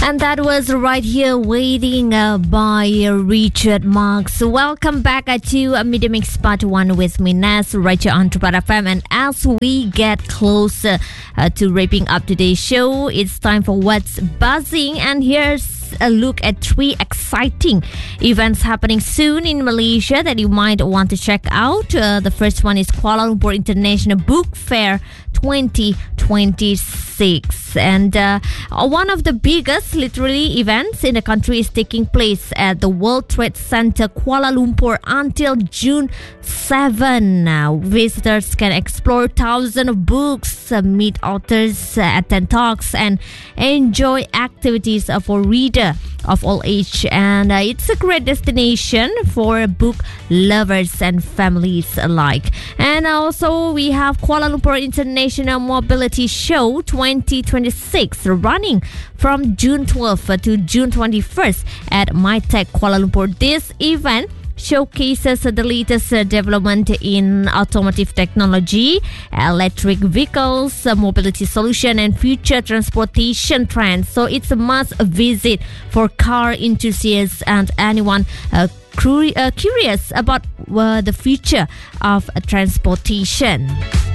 And that was Right Here Waiting by Richard Marx. Welcome back to Media Mix Part 1 with me, Nas, right here on Tripod FM. And as we get closer to wrapping up today's show, it's time for What's Buzzing. And here's a look at 3 exciting events happening soon in Malaysia that you might want to check out. The first one is Kuala Lumpur International Book Fair 2026, and one of the biggest literally events in the country is taking place at the World Trade Center Kuala Lumpur until June 7. Visitors can explore thousands of books, meet authors, attend talks, and enjoy activities for readers of all age. And it's a great destination for book lovers and families alike. And also we have Kuala Lumpur International Mobility Show 2026 running from June 12th to June 21st at MyTech Kuala Lumpur. This event showcases the latest development in automotive technology, electric vehicles, mobility solution, and future transportation trends. So it's a must visit for car enthusiasts and anyone curious about the future of transportation.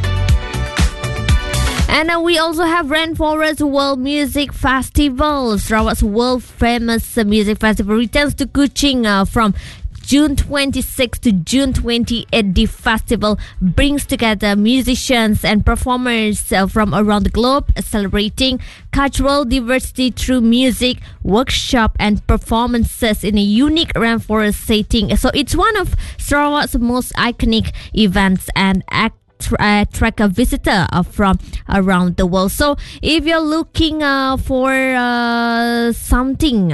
And we also have Rainforest World Music Festival. Sarawak's world famous music festival returns to Kuching from June 26 to June 28. The festival brings together musicians and performers from around the globe, celebrating cultural diversity through music, workshop, and performances in a unique rainforest setting. So it's one of Sarawak's most iconic events and attract a visitor from around the world. So if you're looking for something,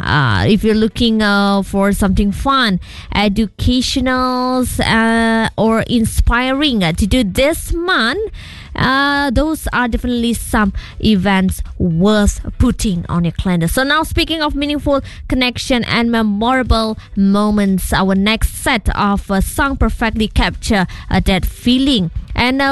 fun, educational, or inspiring to do this month, those are definitely some events worth putting on your calendar. So now, speaking of meaningful connection and memorable moments, our next set of song perfectly capture that feeling. And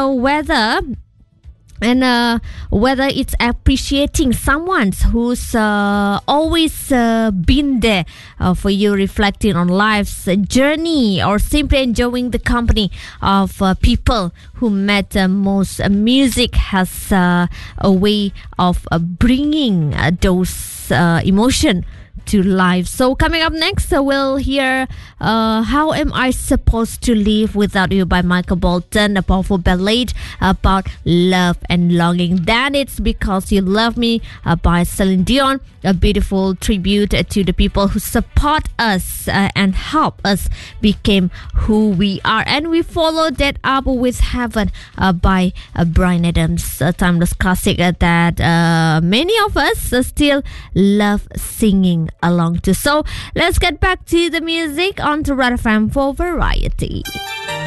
whether it's appreciating someone who's always been there for you, reflecting on life's journey, or simply enjoying the company of people who matter most, music has a way of bringing those emotions to life. So coming up next, we'll hear How Am I Supposed to Live Without You by Michael Bolton, a powerful ballad about love and longing. Then it's Because You Love Me by Celine Dion, a beautiful tribute to the people who support us and help us become who we are. And we follow that up with Heaven by Bryan Adams, a timeless classic that many of us still love singing along to. So let's get back to the music on to Red FM for variety.